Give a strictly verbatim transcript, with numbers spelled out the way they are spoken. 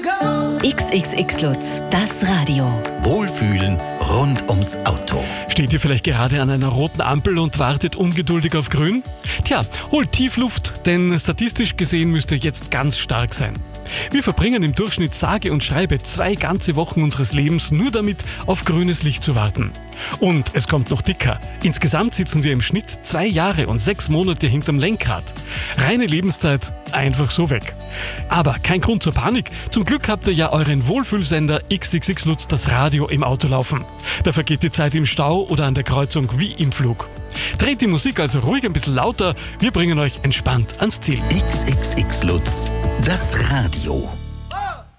X X X Lutz, das Radio. Wohlfühlen rund ums Auto. Steht ihr vielleicht gerade an einer roten Ampel und wartet ungeduldig auf Grün? Tja, holt tief Luft, denn statistisch gesehen müsst ihr jetzt ganz stark sein. Wir verbringen im Durchschnitt sage und schreibe zwei ganze Wochen unseres Lebens nur damit, auf grünes Licht zu warten. Und es kommt noch dicker. Insgesamt sitzen wir im Schnitt zwei Jahre und sechs Monate hinterm Lenkrad. Reine Lebenszeit einfach so weg. Aber kein Grund zur Panik. Zum Glück habt ihr ja euren Wohlfühlsender X X X Lutz, das Radio, im Auto laufen. Da vergeht die Zeit im Stau oder an der Kreuzung wie im Flug. Dreht die Musik also ruhig ein bisschen lauter, wir bringen euch entspannt ans Ziel. X X X Lutz, das Radio.